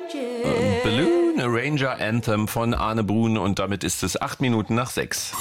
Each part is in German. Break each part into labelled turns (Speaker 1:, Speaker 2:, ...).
Speaker 1: Balloon Ranger Anthem von Arne Brun und damit ist es 6:08.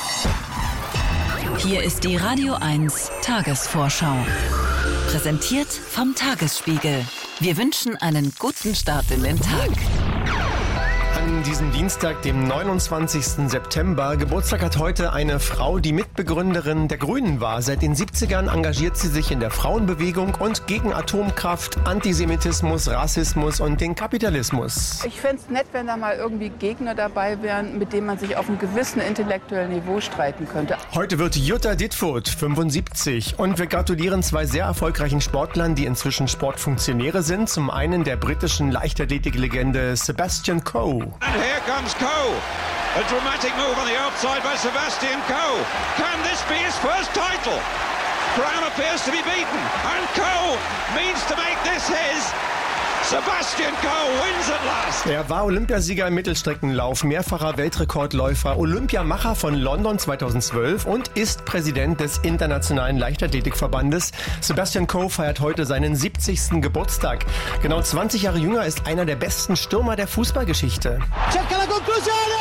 Speaker 2: Hier ist die Radio 1 Tagesvorschau. Präsentiert vom Tagesspiegel. Wir wünschen einen guten Start in den Tag.
Speaker 3: An diesem Dienstag, dem 29. September, Geburtstag hat heute eine Frau, die Mitbegründerin der Grünen war. Seit den 70ern engagiert sie sich in der Frauenbewegung und gegen Atomkraft, Antisemitismus, Rassismus und den Kapitalismus.
Speaker 4: Ich fände es nett, wenn da mal irgendwie Gegner dabei wären, mit denen man sich auf einem gewissen intellektuellen Niveau streiten könnte.
Speaker 3: Heute wird Jutta Dittfurt 75 und wir gratulieren zwei sehr erfolgreichen Sportlern, die inzwischen Sportfunktionäre sind. Zum einen der britischen Leichtathletiklegende Sebastian Coe.
Speaker 5: And here comes Coe. A dramatic move on the outside by Sebastian Coe. Can this be his first title? Brown appears to be beaten. And Coe means to make this his. Sebastian Coe wins at last.
Speaker 3: Er war Olympiasieger im Mittelstreckenlauf, mehrfacher Weltrekordläufer, Olympiamacher von London 2012 und ist Präsident des Internationalen Leichtathletikverbandes. Sebastian Coe feiert heute seinen 70. Geburtstag. Genau 20 Jahre jünger ist einer der besten Stürmer der Fußballgeschichte.
Speaker 6: Cerca la conclusione!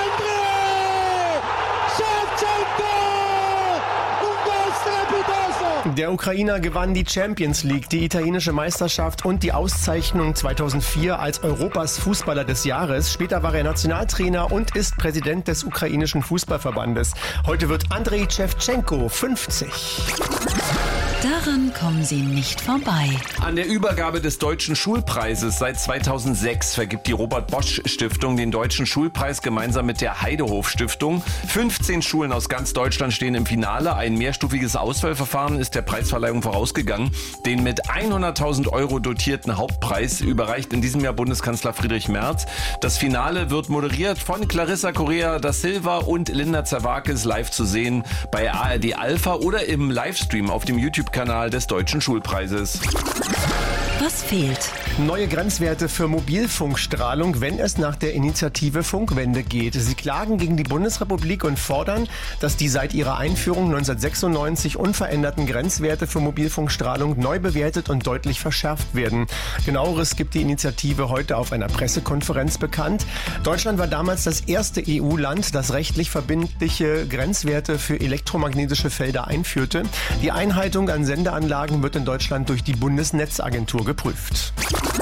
Speaker 3: Der Ukrainer gewann die Champions League, die italienische Meisterschaft und die Auszeichnung 2004 als Europas Fußballer des Jahres. Später war er Nationaltrainer und ist Präsident des ukrainischen Fußballverbandes. Heute wird Andrei Schewtschenko 50.
Speaker 2: Daran kommen Sie nicht vorbei.
Speaker 1: An der Übergabe des Deutschen Schulpreises seit 2006 vergibt die Robert-Bosch-Stiftung den Deutschen Schulpreis gemeinsam mit der Heidehof-Stiftung. 15 Schulen aus ganz Deutschland stehen im Finale. Ein mehrstufiges Auswahlverfahren ist der Preisverleihung vorausgegangen. Den mit 100.000 € dotierten Hauptpreis überreicht in diesem Jahr Bundeskanzler Friedrich Merz. Das Finale wird moderiert von Clarissa Correa da Silva und Linda Zerwakis, live zu sehen bei ARD Alpha oder im Livestream auf dem YouTube-Kanal des Deutschen Schulpreises.
Speaker 2: Was fehlt?
Speaker 3: Neue Grenzwerte für Mobilfunkstrahlung, wenn es nach der Initiative Funkwende geht. Sie klagen gegen die Bundesrepublik und fordern, dass die seit ihrer Einführung 1996 unveränderten Grenzwerte für Mobilfunkstrahlung neu bewertet und deutlich verschärft werden. Genaueres gibt die Initiative heute auf einer Pressekonferenz bekannt. Deutschland war damals das erste EU-Land, das rechtlich verbindliche Grenzwerte für elektromagnetische Felder einführte. Die Einhaltung an Sendeanlagen wird in Deutschland durch die Bundesnetzagentur geprüft.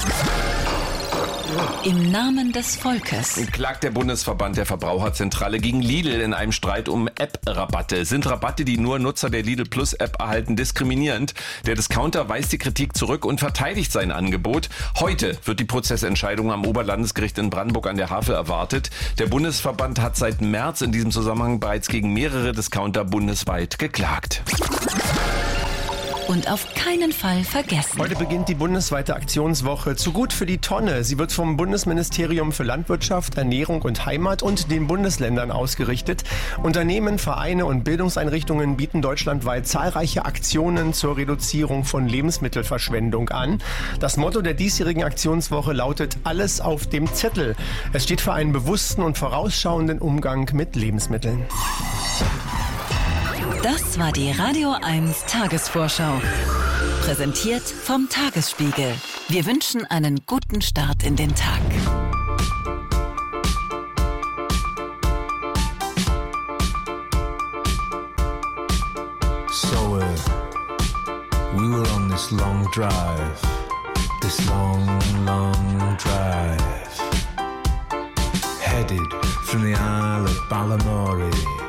Speaker 2: Im Namen des Volkes.
Speaker 1: Klagt der Bundesverband der Verbraucherzentrale gegen Lidl in einem Streit um App-Rabatte. Sind Rabatte, die nur Nutzer der Lidl Plus App erhalten, diskriminierend? Der Discounter weist die Kritik zurück und verteidigt sein Angebot. Heute wird die Prozessentscheidung am Oberlandesgericht in Brandenburg an der Havel erwartet. Der Bundesverband hat seit März in diesem Zusammenhang bereits gegen mehrere Discounter bundesweit geklagt.
Speaker 2: Und auf keinen Fall vergessen.
Speaker 3: Heute beginnt die bundesweite Aktionswoche Zu gut für die Tonne. Sie wird vom Bundesministerium für Landwirtschaft, Ernährung und Heimat und den Bundesländern ausgerichtet. Unternehmen, Vereine und Bildungseinrichtungen bieten deutschlandweit zahlreiche Aktionen zur Reduzierung von Lebensmittelverschwendung an. Das Motto der diesjährigen Aktionswoche lautet Alles auf dem Zettel. Es steht für einen bewussten und vorausschauenden Umgang mit Lebensmitteln.
Speaker 2: Das war die Radio 1 Tagesvorschau. Präsentiert vom Tagesspiegel. Wir wünschen einen guten Start in den Tag.
Speaker 7: So we were on this long drive, this long drive, headed from the Isle of Balamory